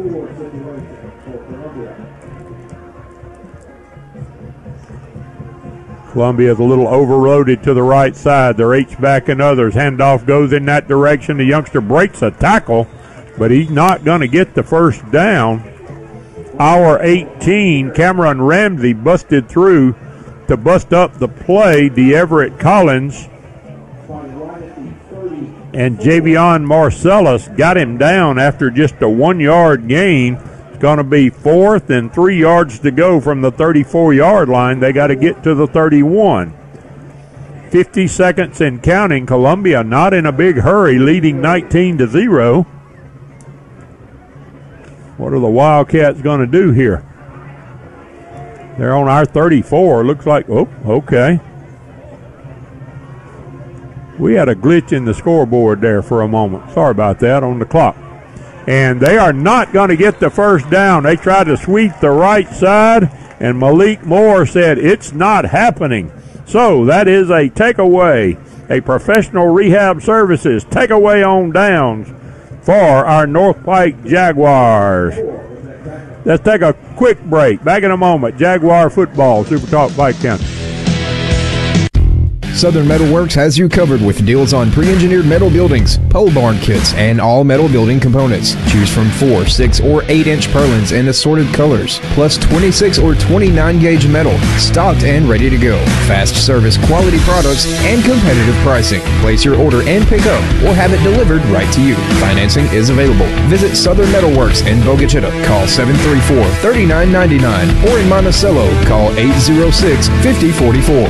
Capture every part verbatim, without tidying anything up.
Columbia's a little overloaded to the right side. They're H-back and others. Handoff goes in that direction. The youngster breaks a tackle, but he's not going to get the first down. Our eighteen, Cameron Ramsey, busted through to bust up the play. DeEverett Collins and Javion Marcellus got him down after just a one-yard gain. Going to be fourth and three yards to go from the thirty-four-yard line. They got to get to the thirty-one. fifty seconds and counting. Columbia not in a big hurry, leading nineteen to zero. What are the Wildcats going to do here? They're on our thirty-four. Looks like, oh, okay. We had a glitch in the scoreboard there for a moment. Sorry about that on the clock. And they are not going to get the first down. They tried to sweep the right side, and Malik Moore said it's not happening. So that is a takeaway, a professional rehab services takeaway on downs for our North Pike Jaguars. Let's take a quick break. Back in a moment. Jaguar football, Super Talk Pike County. Southern Metal Works has you covered with deals on pre-engineered metal buildings, pole barn kits, and all metal building components. Choose from four, six, or eight inch purlins in assorted colors, plus twenty-six or twenty-nine gauge metal, stocked and ready to go. Fast service, quality products, and competitive pricing. Place your order and pick up, or have it delivered right to you. Financing is available. Visit Southern Metal Works in Bogue Chitto. Call seven three four, three nine nine nine, or in Monticello, call eight zero six, five zero four four.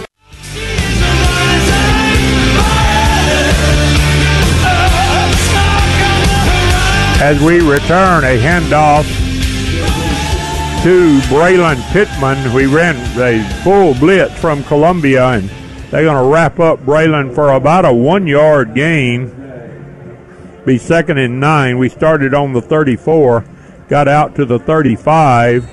As we return a handoff to Braylon Pittman, we ran a full blitz from Columbia, and they're going to wrap up Braylon for about a one-yard gain. Be second and nine. We started on the thirty-four, got out to the thirty-five.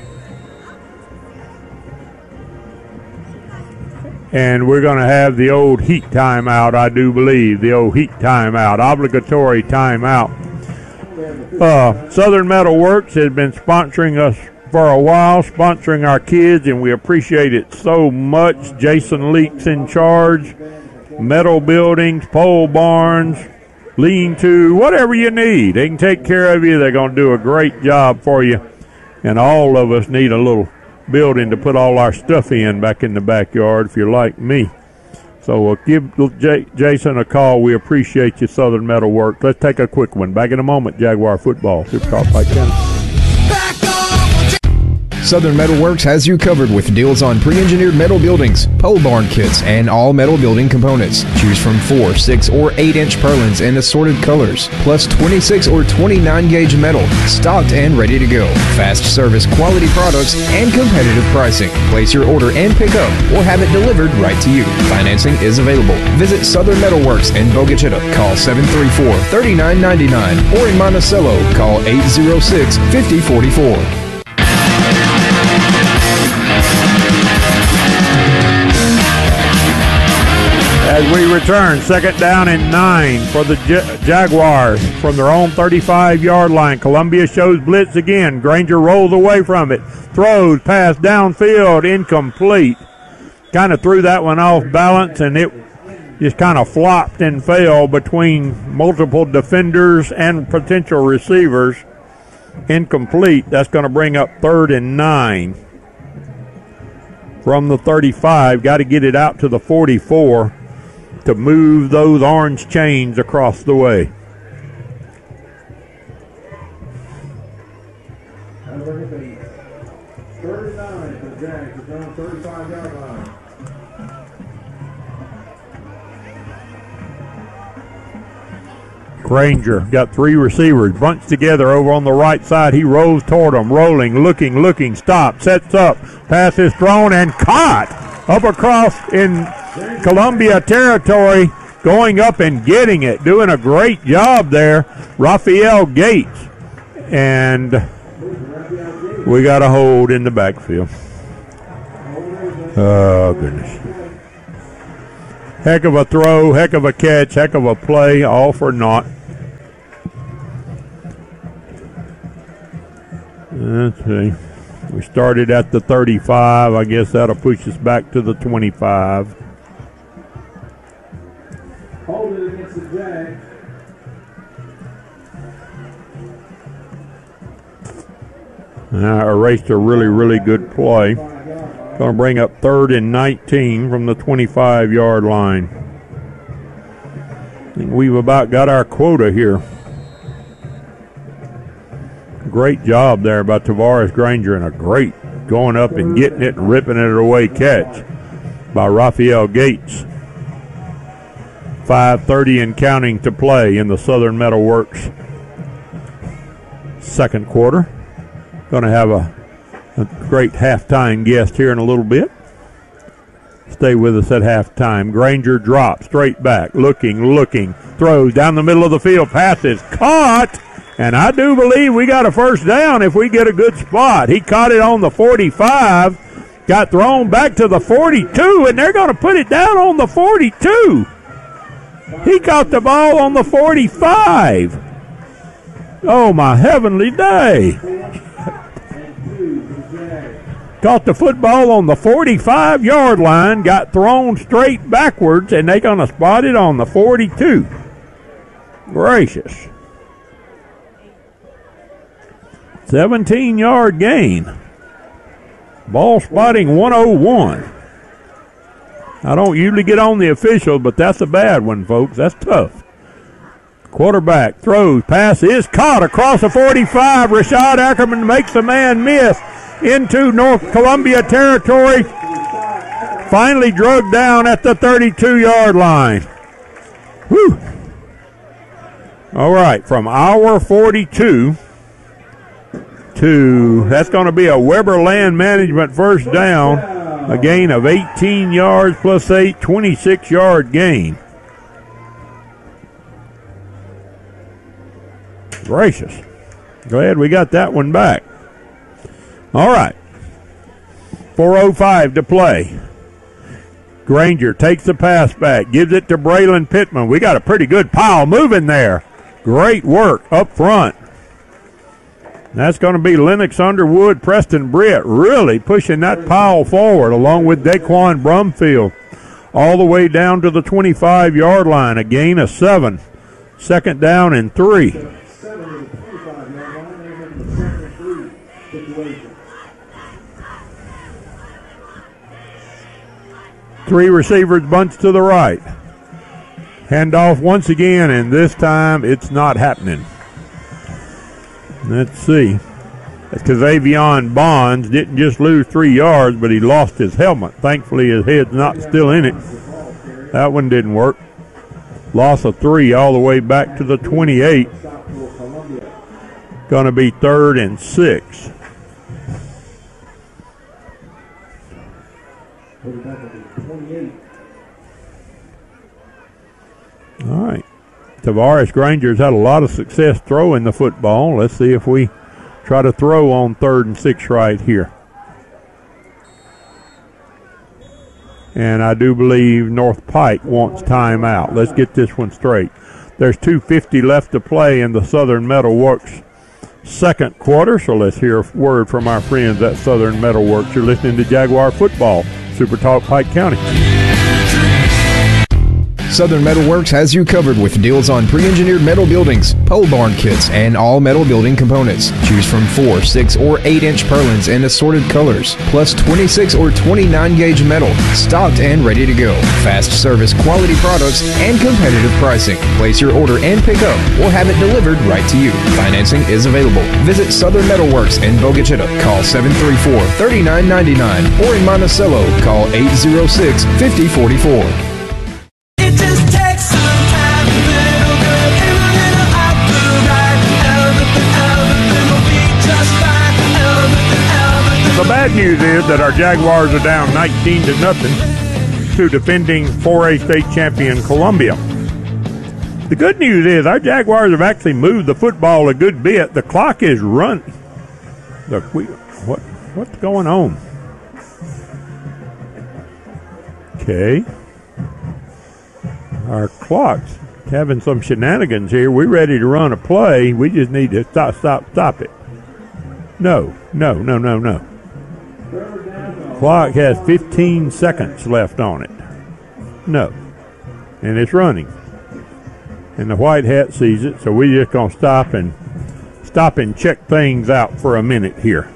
And we're going to have the old heat timeout, I do believe, the old heat timeout, obligatory timeout. Uh, Southern Metal Works has been sponsoring us for a while, sponsoring our kids, and we appreciate it so much. Jason Leaks in charge. Metal buildings, pole barns, lean-to, whatever you need. They can take care of you. They're going to do a great job for you. And all of us need a little building to put all our stuff in back in the backyard if you're like me. So uh, give J- Jason a call. We appreciate you, Southern Metal Works. Let's take a quick one. Back in a moment, Jaguar football. Super Talk Pike County. Southern Metal Works has you covered with deals on pre-engineered metal buildings, pole barn kits, and all metal building components. Choose from four, six, or eight inch purlins in assorted colors, plus twenty-six or twenty-nine gauge metal, stocked and ready to go. Fast service, quality products, and competitive pricing. Place your order and pick up, or have it delivered right to you. Financing is available. Visit Southern Metal Works in Bogue Chitto. Call seven three four, three nine nine nine, or in Monticello, call eight zero six, five zero four four. As we return, second down and nine for the J- Jaguars from their own thirty-five-yard line. Columbia shows blitz again. Granger rolls away from it. Throws, pass downfield, incomplete. Kind of threw that one off balance, and it just kind of flopped and fell between multiple defenders and potential receivers. Incomplete. That's going to bring up third and nine from the thirty-five. Got to get it out to the forty-four to move those orange chains across the way. Granger got three receivers bunched together over on the right side. He rolls toward them, rolling, looking, looking, stop, sets up, pass is thrown and caught up across in Columbia territory, going up and getting it, doing a great job there, Raphael Gates. And we got a hold in the backfield. Oh, goodness. Heck of a throw, heck of a catch, heck of a play, all for naught. Let's see. We started at the thirty-five. I guess that'll push us back to the twenty-five. Hold it against the Jag. I erased a really, really good play. Going to bring up third and nineteen from the twenty-five-yard line. I think we've about got our quota here. Great job there by Tavares Granger, and a great going up and getting it and ripping it away catch by Raphael Gates. five thirty and counting to play in the Southern Metal Works second quarter. Going to have a, a great halftime guest here in a little bit. Stay with us at halftime. Granger drops straight back, looking, looking, throws down the middle of the field, passes, caught, and I do believe we got a first down if we get a good spot. He caught it on the forty-five, got thrown back to the forty-two, and they're going to put it down on the forty-two. He caught the ball on the forty-five. Oh, my heavenly day. Caught the football on the forty-five-yard line, got thrown straight backwards, and they're going to spot it on the forty-two. Gracious. seventeen-yard gain. Ball spotting one oh one. I don't usually get on the officials, but that's a bad one, folks. That's tough. Quarterback throws, pass is caught across the forty-five. Rashad Ackerman makes a man miss into North Columbia territory. Finally drugged down at the thirty-two-yard line. Whew. All right, from our forty-two to, that's going to be a Weber Land Management first down, a gain of eighteen yards plus eight, twenty-six-yard gain. Gracious. Glad we got that one back. All right. four oh five to play. Granger takes the pass back, gives it to Braylon Pittman. We got a pretty good pile moving there. Great work up front. That's going to be Lennox Underwood, Preston Britt, really pushing that pile forward along with Daquan Brumfield all the way down to the twenty-five-yard line, a gain of seven. Second down and three. Three receivers bunched to the right. Handoff once again, and this time it's not happening. Let's see. That's Kazavion Bonds didn't just lose three yards, but he lost his helmet. Thankfully, his head's not still in it. That one didn't work. Loss of three all the way back to the twenty-eight. Going to be third and six. All right. Tavares Granger's had a lot of success throwing the football. Let's see if we try to throw on third and six right here. And I do believe North Pike wants timeout. Let's get this one straight. There's two fifty left to play in the Southern Metal Works second quarter, so let's hear a word from our friends at Southern Metal Works. You're listening to Jaguar Football, Super Talk Pike County. Southern Metal Works has you covered with deals on pre-engineered metal buildings, pole barn kits, and all metal building components. Choose from four, six, or eight inch purlins in assorted colors, plus twenty-six or twenty-nine gauge metal, stocked and ready to go. Fast service, quality products, and competitive pricing. Place your order and pick up, or have it delivered right to you. Financing is available. Visit Southern Metal Works in Bogachita. Call seven three four, three nine nine nine, or in Monticello, call eight zero six, five zero four four. The bad news is that our Jaguars are down nineteen to nothing to defending four A state champion Columbia. The good news is our Jaguars have actually moved the football a good bit. The clock is run. Look, we, what what's going on? Okay. Our clock's having some shenanigans here. We're ready to run a play. We just need to stop, stop, stop it. No, no, no, no, no. Clock has fifteen seconds left on it. No. And it's running. And the white hat sees it, so we're just going to stop and stop and check things out for a minute here.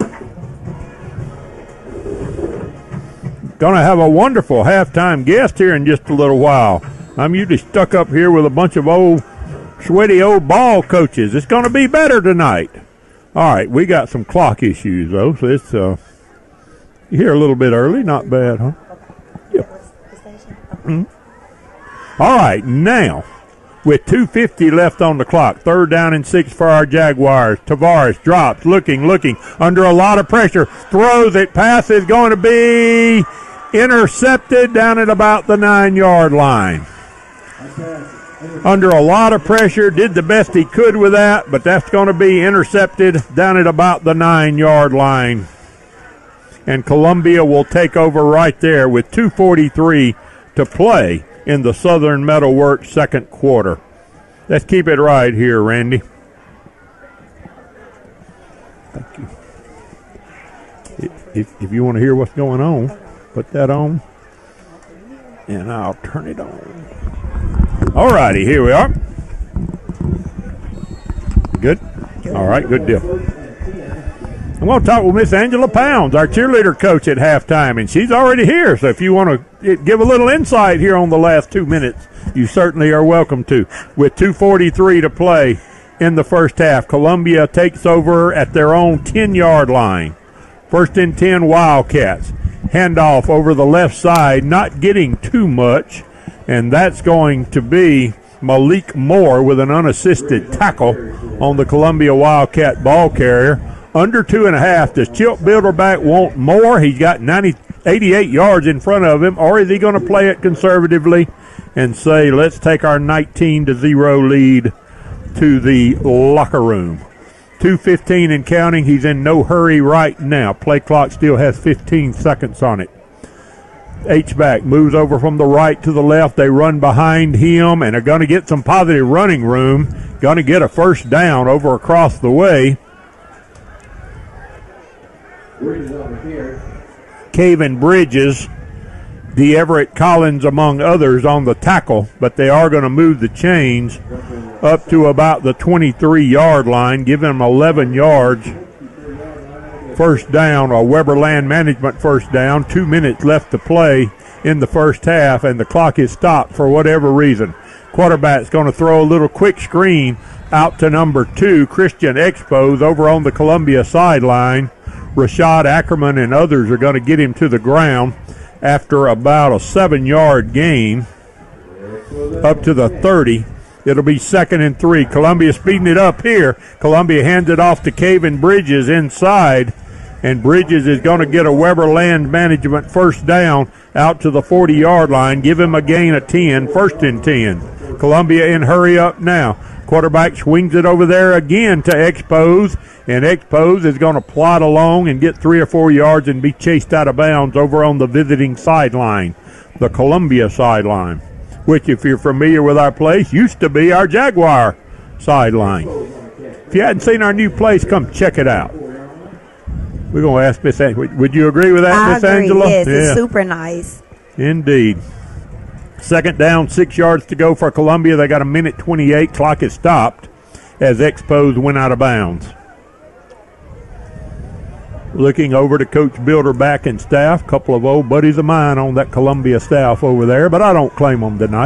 Going to have a wonderful halftime guest here in just a little while. I'm usually stuck up here with a bunch of old, sweaty old ball coaches. It's going to be better tonight. All right, we got some clock issues, though, so it's uh, here a little bit early. Not bad, huh? Yeah. Mm-hmm. All right, now, with two fifty left on the clock, third down and six for our Jaguars. Tavares drops, looking, looking, under a lot of pressure, throws it, pass is going to be intercepted down at about the nine-yard line. Under a lot of pressure, did the best he could with that, but that's going to be intercepted down at about the nine-yard line. And Columbia will take over right there with two forty-three to play in the Southern Metal Works second quarter. Let's keep it right here, Randy. Thank you. If, if you want to hear what's going on, put that on, and I'll turn it on. All righty, here we are. Good? All right, good deal. I'm going to talk with Miss Angela Pounds, our cheerleader coach at halftime, and she's already here. So if you want to give a little insight here on the last two minutes, you certainly are welcome to. With two forty-three to play in the first half, Columbia takes over at their own ten-yard line. First and ten, Wildcats. Handoff over the left side, not getting too much, and that's going to be Malik Moore with an unassisted tackle on the Columbia Wildcat ball carrier. Under two and a half. Does Chip Bilderback want more? He's got ninety, eighty-eight yards in front of him, or is he going to play it conservatively and say, let's take our nineteen to zero lead to the locker room? two fifteen and counting. He's in no hurry right now. Play clock still has fifteen seconds on it. H-back moves over from the right to the left. They run behind him and are going to get some positive running room. Going to get a first down over across the way. Caven Bridges, the Everett Collins among others on the tackle, but they are going to move the chains up to about the twenty-three-yard line, give them eleven yards. First down, a Weber Land Management first down. Two minutes left to play in the first half, and the clock is stopped for whatever reason. Quarterback's going to throw a little quick screen out to number two, Christian Expos, over on the Columbia sideline. Rashad Ackerman and others are going to get him to the ground after about a seven-yard gain up to the thirty. It'll be second and three. Columbia speeding it up here. Columbia hands it off to Caven Bridges inside, and Bridges is going to get a Weber Land Management first down out to the forty-yard line. Give him a gain of ten, first and ten. Columbia in hurry up now. Quarterback swings it over there again to Expos, and Expos is going to plod along and get three or four yards and be chased out of bounds over on the visiting sideline, the Columbia sideline, which, if you're familiar with our place, used to be our Jaguar sideline. If you hadn't seen our new place, come check it out. We're going to ask Miss Angela. Would you agree with that, Miss Angela? Yes, yeah. It's super nice. Indeed. Second down, six yards to go for Columbia. They got a minute twenty-eight. Clock is stopped as Expos went out of bounds. Looking over to Coach Bilderback and staff. Couple of old buddies of mine on that Columbia staff over there, but I don't claim them tonight.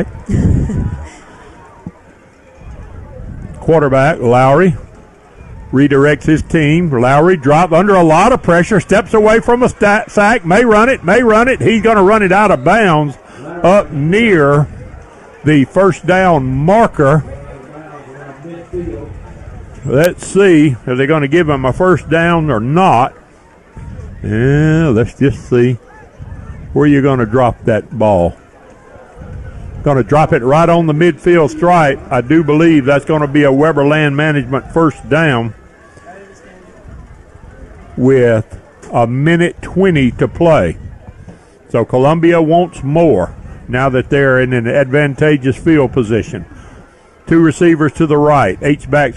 Quarterback, Lowry, redirects his team. Lowry dropped under a lot of pressure, steps away from a stat sack, may run it, may run it. He's going to run it out of bounds up near the first down marker. Let's see if they're going to give him a first down or not. Yeah, let's just see where you're going to drop that ball. Going to drop it right on the midfield stripe. I do believe that's going to be a Weber Land Management first down with a minute twenty to play. So Columbia wants more now that they're in an advantageous field position. Two receivers to the right. H-back